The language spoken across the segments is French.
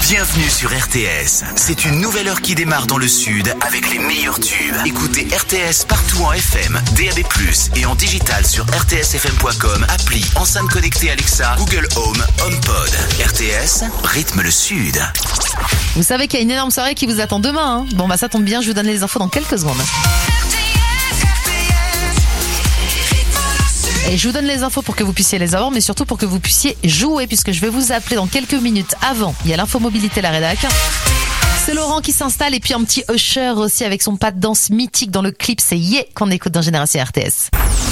Bienvenue sur RTS. C'est une nouvelle heure qui démarre dans le sud avec les meilleurs tubes. Écoutez RTS partout en FM, DAB+, et en digital sur rtsfm.com, appli, enceinte connectée Alexa, Google Home, HomePod. RTS, rythme le sud. Vous savez qu'il y a une énorme soirée qui vous attend demain, hein. Bon bah ça tombe bien, je vous donne les infos dans quelques secondes. Et je vous donne les infos pour que vous puissiez les avoir, mais surtout pour que vous puissiez jouer, puisque je vais vous appeler dans quelques minutes avant. Il y a l'info mobilité, la rédac. C'est Laurent qui s'installe, et puis un petit Usher aussi avec son pas de danse mythique dans le clip. C'est Yeah qu'on écoute dans Génération RTS.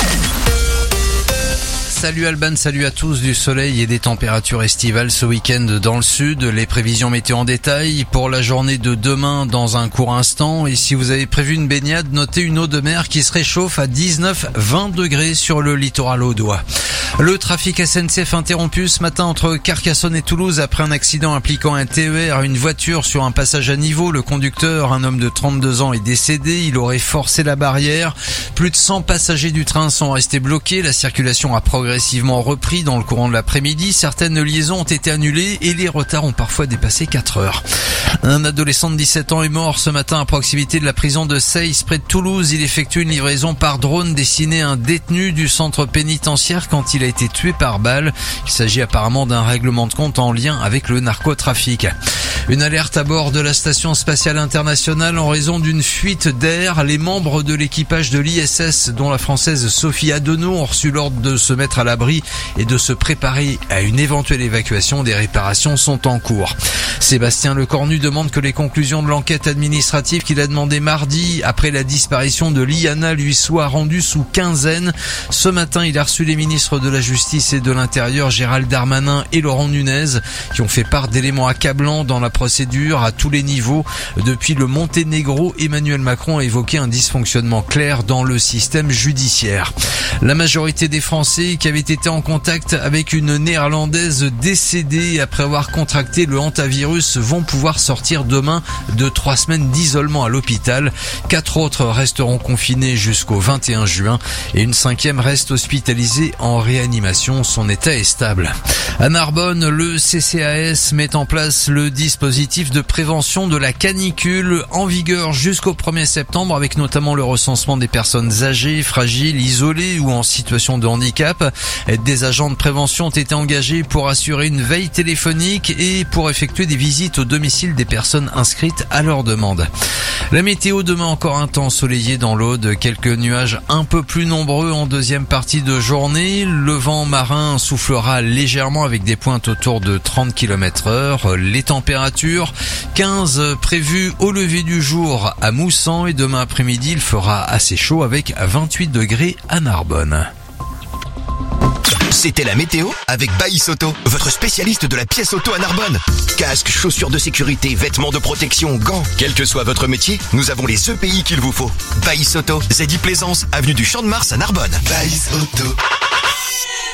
Salut Alban, salut à tous, du soleil et des températures estivales ce week-end dans le sud. Les prévisions météo en détail pour la journée de demain dans un court instant. Et si vous avez prévu une baignade, notez une eau de mer qui se réchauffe à 19-20 degrés sur le littoral audois. Le trafic SNCF interrompu ce matin entre Carcassonne et Toulouse après un accident impliquant un TER, une voiture sur un passage à niveau. Le conducteur, un homme de 32 ans, est décédé. Il aurait forcé la barrière. Plus de 100 passagers du train sont restés bloqués. La circulation a progressivement repris dans le courant de l'après-midi. Certaines liaisons ont été annulées et les retards ont parfois dépassé 4 heures. Un adolescent de 17 ans est mort ce matin à proximité de la prison de Seyss, près de Toulouse. Il effectue une livraison par drone destinée à un détenu du centre pénitentiaire quand il a été tué par balle. Il s'agit apparemment d'un règlement de compte en lien avec le narcotrafic. Une alerte à bord de la station spatiale internationale en raison d'une fuite d'air. Les membres de l'équipage de l'ISS, dont la française Sophie Adenau, ont reçu l'ordre de se mettre à l'abri et de se préparer à une éventuelle évacuation. Des réparations sont en cours. Sébastien Lecornu demande que les conclusions de l'enquête administrative qu'il a demandé mardi après la disparition de Liana lui soient rendues sous quinzaine. Ce matin, il a reçu les ministres de la Justice et de l'Intérieur, Gérald Darmanin et Laurent Nunez, qui ont fait part d'éléments accablants dans la procédure à tous les niveaux. Depuis le Monténégro, Emmanuel Macron a évoqué un dysfonctionnement clair dans le système judiciaire. La majorité des Français qui avaient été en contact avec une Néerlandaise décédée après avoir contracté le hantavirus vont pouvoir sortir demain de 3 semaines d'isolement à l'hôpital. 4 autres resteront confinés jusqu'au 21 juin et une 5e reste hospitalisée en réanimation. Son état est stable. À Narbonne, le CCAS met en place le dispositif de prévention de la canicule en vigueur jusqu'au 1er septembre avec notamment le recensement des personnes âgées, fragiles, isolées ou en situation de handicap. Des agents de prévention ont été engagés pour assurer une veille téléphonique et pour effectuer des visites au domicile des personnes inscrites à leur demande. La météo demain encore un temps ensoleillé dans l'Aude, quelques nuages un peu plus nombreux en deuxième partie de journée. Le vent marin soufflera légèrement avec des pointes autour de 30 km/h. Les températures 15 prévues au lever du jour à Moussan et demain après-midi il fera assez chaud avec 28 degrés à Narbonne. C'était la météo avec Baïs Auto, votre spécialiste de la pièce auto à Narbonne. Casques, chaussures de sécurité, vêtements de protection, gants. Quel que soit votre métier, nous avons les EPI qu'il vous faut. Baïs Auto, Zeddy Plaisance, avenue du Champ de Mars à Narbonne. Baïs Auto.